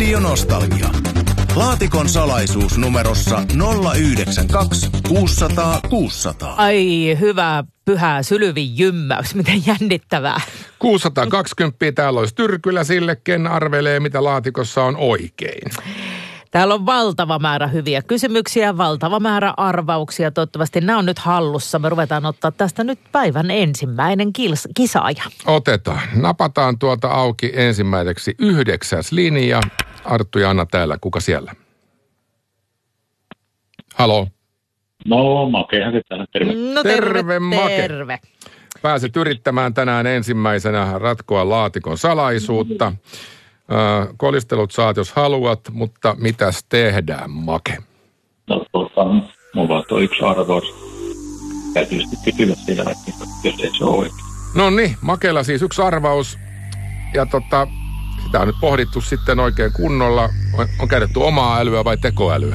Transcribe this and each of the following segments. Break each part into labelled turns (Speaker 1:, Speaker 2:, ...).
Speaker 1: Radio Nostalgia. Laatikon salaisuus numerossa 092 600 600.
Speaker 2: Ai, hyvä pyhä sylyvin jymmäys. Miten jännittävää.
Speaker 3: 620 täällä olisi tyrkyllä sille, ken arvelee, mitä laatikossa on oikein.
Speaker 2: Täällä on valtava määrä hyviä kysymyksiä, valtava määrä arvauksia. Toivottavasti nämä on nyt hallussa. Me ruvetaan ottaa tästä nyt päivän ensimmäinen kisaaja.
Speaker 3: Otetaan. Napataan tuolta auki ensimmäiseksi 9. linja. Arttu ja Anna täällä. Kuka siellä? Halo.
Speaker 4: No, Makehan se täällä. Terve.
Speaker 2: No terve, Make.
Speaker 3: Terve. Pääset yrittämään tänään ensimmäisenä ratkoa laatikon salaisuutta. Kolistelut saat, jos haluat, mutta mitäs tehdään, Make?
Speaker 4: No, mulla on tuo yksi arvaus. Täytyy sitten kysyä siinä, jos ei se ole oikein.
Speaker 3: No niin, Makella siis yksi arvaus. Ja sitä on nyt pohdittu sitten oikein kunnolla. On käytetty omaa älyä vai tekoälyä?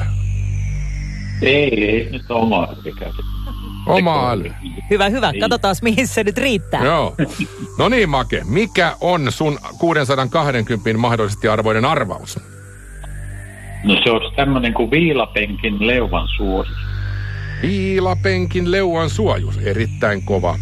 Speaker 4: Ei, nyt on omaa älyä käytetty.
Speaker 3: Omaa älyä.
Speaker 2: Hyvä. Katsotaan, mihin se nyt riittää.
Speaker 3: Joo. No niin, Make. Mikä on sun 620 mahdollisesti arvoinen arvaus?
Speaker 4: No se olisi tämmöinen kuin viilapenkin leuvan suojus.
Speaker 3: Viilapenkin leuan suojus. Erittäin kova.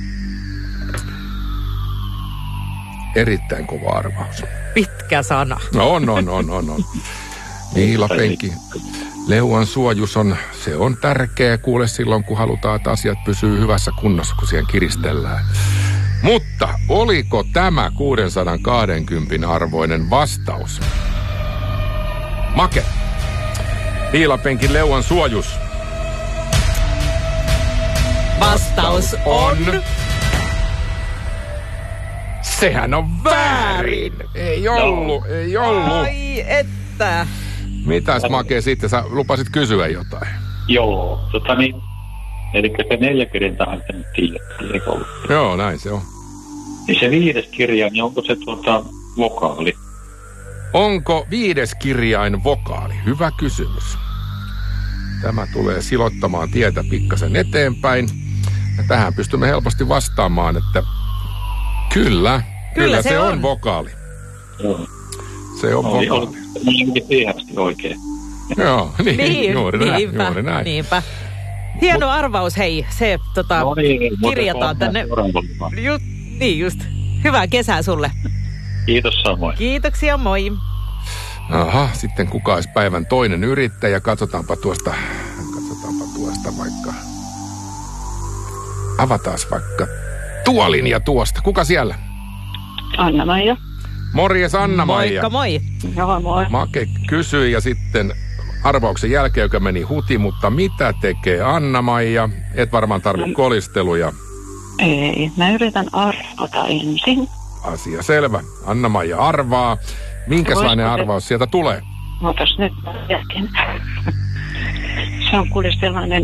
Speaker 3: Erittäin kova arvaus.
Speaker 2: Pitkä sana.
Speaker 3: No on. Viilapenki. Leuan suojus on tärkeä kuule silloin, kun halutaan, että asiat pysyy hyvässä kunnossa, kun siihen kiristellään. Mutta oliko tämä 620 arvoinen vastaus? Make. Viilapenkin leuan suojus.
Speaker 2: Vastaus on...
Speaker 3: Sehän on väärin. Ei ollut.
Speaker 2: Ai että.
Speaker 3: Mitäs, Make, sitten sä lupasit kysyä jotain?
Speaker 4: Joo, eli se 4 kirjaintahan sen tiedettiin, eikö ollut?
Speaker 3: Joo, näin se on.
Speaker 4: Niin se 5. kirjain, niin onko se vokaali?
Speaker 3: Onko 5. kirjain vokaali? Hyvä kysymys. Tämä tulee silottamaan tietä pikkasen eteenpäin. Ja tähän pystymme helposti vastaamaan, että kyllä se on vokaali.
Speaker 4: Joo.
Speaker 3: Se on vokaali.
Speaker 4: Onkin siihen asti oikein.
Speaker 3: Joo, juuri näin.
Speaker 2: Niinpä. Hieno arvaus, hei. Se kirjataan tänne. Just. Hyvää kesää sulle.
Speaker 4: Kiitos samoin.
Speaker 2: Kiitoksia, moi.
Speaker 3: Aha, sitten kuka olisi päivän toinen yrittäjä. Katsotaanpa tuosta vaikka. Avataas vaikka tuo linja tuosta. Kuka siellä?
Speaker 5: Anna-Maija.
Speaker 3: Morjes, Anna-Maija.
Speaker 2: Moikka, moi.
Speaker 5: Joo, moi.
Speaker 3: Make kysyi ja sitten arvauksen jälkeen, joka meni huti, mutta mitä tekee Anna-Maija? Et varmaan tarvitse kolisteluja.
Speaker 5: Ei, mä yritän arvata ensin.
Speaker 3: Asia selvä. Anna-Maija arvaa. Minkälainen arvaus sieltä tulee?
Speaker 5: Otas nyt jätkin. Se on kuule sellainen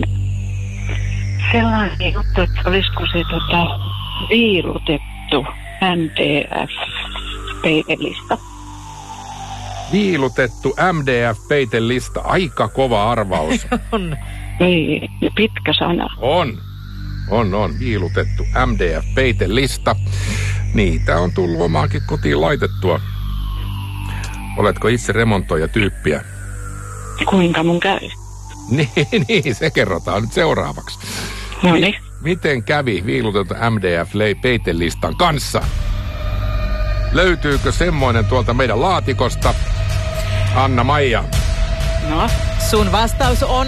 Speaker 5: juttu, että olisiko se viilutettu MDF-peitelista.
Speaker 3: Viilutettu MDF-peitelista. Aika kova arvaus.
Speaker 2: On.
Speaker 5: Ei, pitkä sana.
Speaker 3: On. Viilutettu MDF-peitelista. Niitä on tullut omaakin kotiin laitettua. Oletko itse remontoija tyyppiä?
Speaker 5: Kuinka mun käy?
Speaker 3: Niin, se kerrotaan nyt seuraavaksi.
Speaker 5: No niin.
Speaker 3: Miten kävi viilutettu MDF-peitelistan kanssa? Löytyykö semmoinen tuolta meidän laatikosta? Anna-Maija.
Speaker 5: No?
Speaker 2: Sun vastaus on...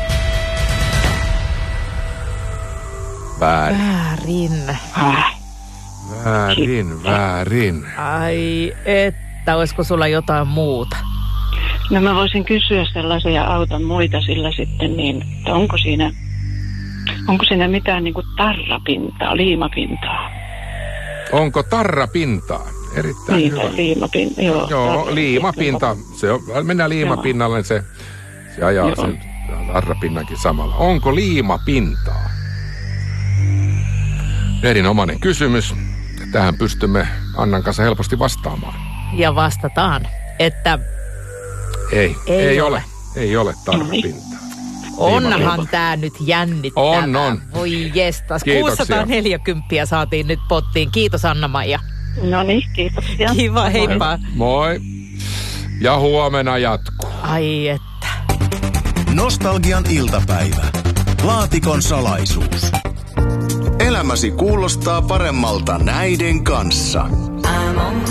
Speaker 2: Väärin.
Speaker 3: Väärin.
Speaker 2: Ai että, olisiko sulla jotain muuta?
Speaker 5: No mä voisin kysyä sellaisia auton muita sillä sitten niin, että onko siinä mitään niinku tarrapintaa, liimapintaa?
Speaker 3: Onko tarrapintaa? Erittäin
Speaker 5: niin,
Speaker 3: hyvä.
Speaker 5: Liimapinta,
Speaker 3: joo, liimapinta. Se on, mennään liimapinnalle, niin se ajaa joo. Sen tarrapinnankin samalla. Onko liimapintaa? Erinomainen kysymys. Tähän pystymme Annan kanssa helposti vastaamaan.
Speaker 2: Ja vastataan, että...
Speaker 3: Ei ole. Ei ole tarrapintaa.
Speaker 2: Onhan tää nyt jännittävää.
Speaker 3: On.
Speaker 2: Voi jestas.
Speaker 3: Kiitoksia.
Speaker 2: 640 saatiin nyt pottiin. Kiitos Anna-Maija.
Speaker 5: No niin, kiitoksia.
Speaker 2: Kiva, heippa.
Speaker 3: Moi. Ja huomenna jatkuu.
Speaker 2: Ai että.
Speaker 1: Nostalgian iltapäivä. Laatikon salaisuus. Elämäsi kuulostaa paremmalta näiden kanssa.